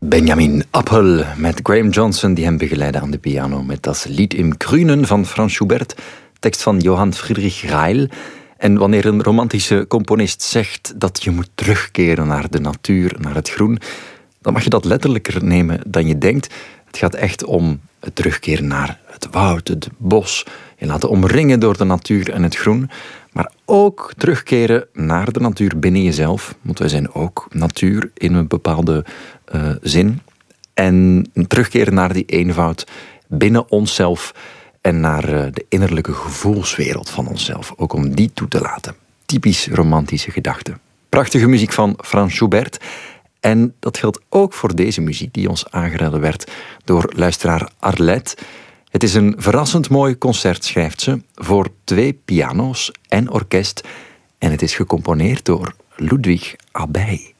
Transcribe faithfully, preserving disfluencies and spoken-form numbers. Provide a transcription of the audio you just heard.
Benjamin Appel met Graham Johnson die hem begeleidde aan de piano met dat lied Im Grünen van Franz Schubert, tekst van Johann Friedrich Reil. En wanneer een romantische componist zegt dat je moet terugkeren naar de natuur, naar het groen, dan mag je dat letterlijker nemen dan je denkt. Het gaat echt om het terugkeren naar het woud, het bos, je laten omringen door de natuur en het groen, maar ook terugkeren naar de natuur binnen jezelf, want wij zijn ook natuur in een bepaalde uh, zin. En terugkeren naar die eenvoud binnen onszelf en naar uh, de innerlijke gevoelswereld van onszelf, ook om die toe te laten. Typisch romantische gedachte. Prachtige muziek van Franz Schubert. En dat geldt ook voor deze muziek die ons aangeraden werd door luisteraar Arlette. Het is een verrassend mooi concert, schrijft ze, voor twee piano's en orkest. En het is gecomponeerd door Ludwig Abbey.